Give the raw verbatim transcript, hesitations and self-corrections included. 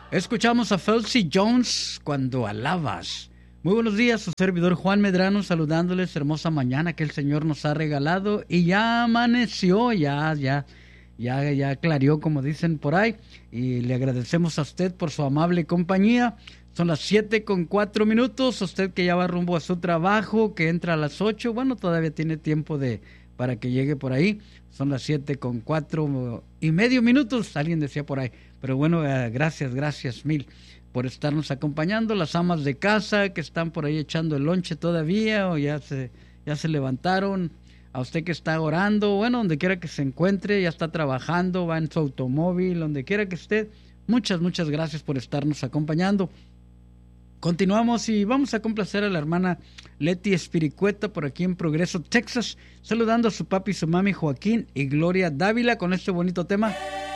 Escuchamos a Felcy Jones, Cuando alabas. Muy buenos días, su servidor Juan Medrano, saludándoles. Hermosa mañana que el Señor nos ha regalado y ya amaneció, ya, ya, ya, ya clareó, como dicen por ahí. Y le agradecemos a usted por su amable compañía. Son las siete con cuatro minutos. Usted que ya va rumbo a su trabajo, que entra a las ocho, bueno, todavía tiene tiempo de para que llegue por ahí. Son las siete con cuatro y medio minutos, alguien decía por ahí. Pero bueno, eh, gracias, gracias mil por estarnos acompañando. Las amas de casa que están por ahí echando el lonche todavía o ya se, ya se levantaron. A usted que está orando, bueno, donde quiera que se encuentre, ya está trabajando, va en su automóvil, donde quiera que esté. Muchas, muchas gracias por estarnos acompañando. Continuamos y vamos a complacer a la hermana Leti Espiricueta por aquí en Progreso, Texas, saludando a su papi y su mami Joaquín y Gloria Dávila con este bonito tema,